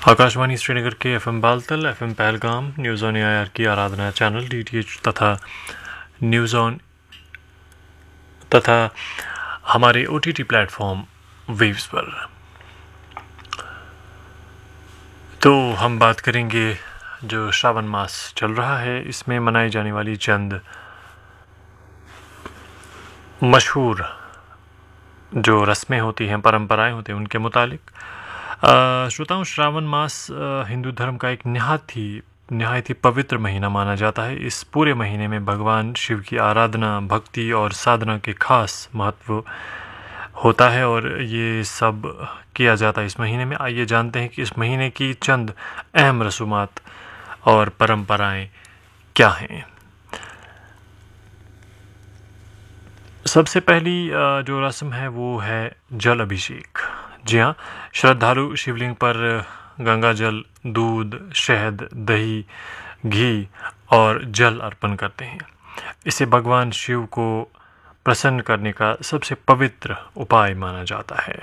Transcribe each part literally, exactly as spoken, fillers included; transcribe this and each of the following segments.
आकाशवाणी श्रीनगर के FM Baltal, FM Pahalgam, news on AIR की आराधना channel DTH तथा न्यूज़ ऑन तथा हमारे ओटीटी प्लेटफॉर्म वेव्स पर। तो हम बात करेंगे जो श्रावण मास चल रहा है, इसमें मनाई जाने वाली चंद मशहूर जो रस्में होती हैं, परंपराएं होती हैं, उनके मुतालिक। श्रोताओं, श्रावण मास हिंदू धर्म का एक निहायत ही निहायत ही पवित्र महीना माना जाता है। इस पूरे महीने में भगवान शिव की आराधना, भक्ति और साधना के खास महत्व होता है और ये सब किया जाता है इस महीने में। आइए जानते हैं कि इस महीने की चंद अहम रसूमात और परंपराएं क्या हैं। सबसे पहली जो रस्म है वो है जल अभिषेक। जी हाँ, श्रद्धालु शिवलिंग पर गंगा जल, दूध, शहद, दही, घी और जल अर्पण करते हैं। इसे भगवान शिव को प्रसन्न करने का सबसे पवित्र उपाय माना जाता है।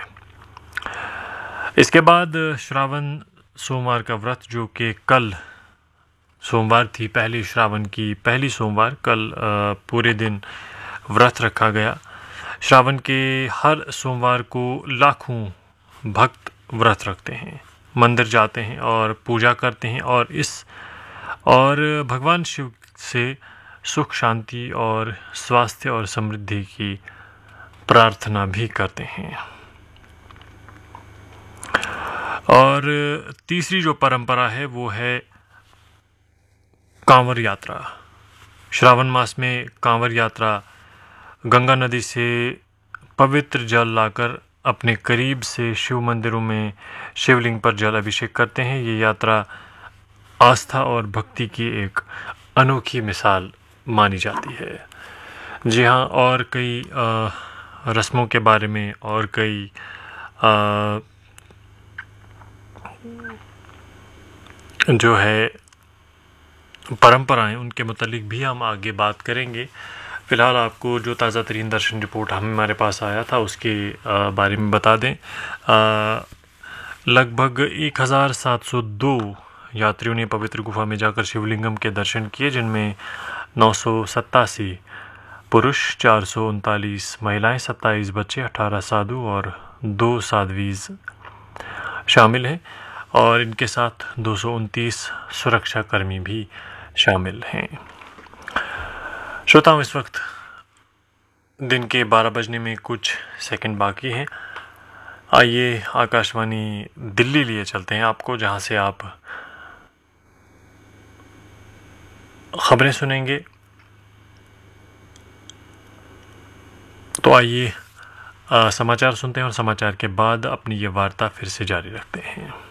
इसके बाद श्रावण सोमवार का व्रत, जो कि कल सोमवार थी, पहली श्रावण की पहली सोमवार, कल पूरे दिन व्रत रखा गया। श्रावण के हर सोमवार को लाखों भक्त व्रत रखते हैं, मंदिर जाते हैं और पूजा करते हैं और इस और भगवान शिव से सुख, शांति और स्वास्थ्य और समृद्धि की प्रार्थना भी करते हैं। और तीसरी जो परंपरा है वो है कांवर यात्रा। श्रावण मास में कांवर यात्रा गंगा नदी से पवित्र जल लाकर अपने करीब से शिव मंदिरों में शिवलिंग पर जल अभिषेक करते हैं। ये यात्रा आस्था और भक्ति की एक अनोखी मिसाल मानी जाती है। जी हाँ, और कई आ, रस्मों के बारे में और कई आ, जो है परंपराएं, उनके मुतालिक भी हम आगे बात करेंगे। फ़िलहाल आपको जो ताज़ा तरीन दर्शन रिपोर्ट हमारे पास आया था उसके बारे में बता दें। लगभग एक हज़ार सात सौ दो यात्रियों ने पवित्र गुफा में जाकर शिवलिंगम के दर्शन किए, जिनमें नौ सौ सत्तासी पुरुष, चार सौ उनतालीस महिलाएँ, सत्ताईस बच्चे, अठारह साधु और दो साध्वीज शामिल हैं और इनके साथ दो सौ उनतीस सुरक्षाकर्मी भी शामिल हैं। श्रोताओं, इस वक्त दिन के बारह बजने में कुछ सेकंड बाकी हैं। आइए आकाशवाणी दिल्ली लिए चलते हैं आपको, जहां से आप खबरें सुनेंगे। तो आइए समाचार सुनते हैं और समाचार के बाद अपनी ये वार्ता फिर से जारी रखते हैं।